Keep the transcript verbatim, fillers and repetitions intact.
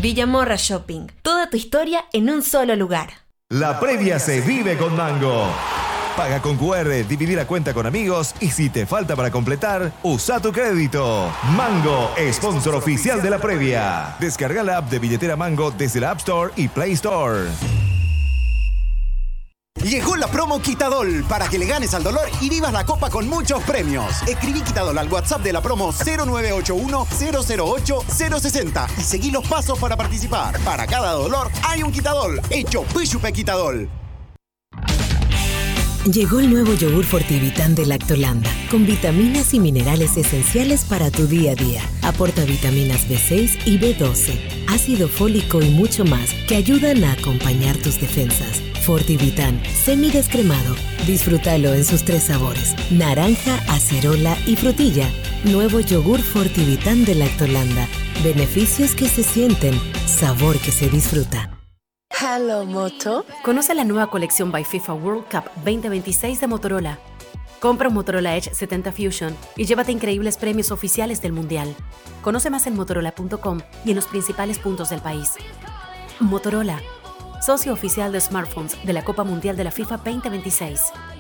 Villamorra Shopping. Toda tu historia en un solo lugar. La previa se vive con Mango. Paga con cu erre, dividir a cuenta con amigos y si te falta para completar, usa tu crédito. Mango, sponsor oficial de la previa. Descarga la app de billetera Mango desde la App Store y Play Store. Llegó la promo Quitadol para que le ganes al dolor y vivas la copa con muchos premios. Escribí Quitadol al WhatsApp de la promo cero nueve ocho uno, cero cero ocho, cero seis cero y seguí los pasos para participar. Para cada dolor hay un Quitadol. Hecho Pishupe Quitadol. Llegó el nuevo yogur Fortivitán de Lactolanda, con vitaminas y minerales esenciales para tu día a día. Aporta vitaminas be seis y be doce, ácido fólico y mucho más que ayudan a acompañar tus defensas. Fortivitán, semidescremado. Disfrútalo en sus tres sabores: naranja, acerola y frutilla. Nuevo yogur Fortivitán de Lactolanda. Beneficios que se sienten, sabor que se disfruta. Hello, Moto. Conoce la nueva colección by FIFA World Cup veinte veintiséis de Motorola. Compra un Motorola Edge setenta Fusion y llévate increíbles premios oficiales del Mundial. Conoce más en motorola punto com y en los principales puntos del país. Motorola, socio oficial de smartphones de la Copa Mundial de la FIFA veinte veintiséis.